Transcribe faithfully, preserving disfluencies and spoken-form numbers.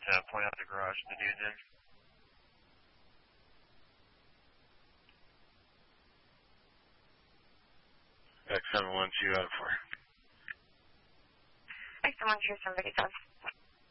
to point out the garage the dude's in. X seven one two out of four. X seven one two, somebody does.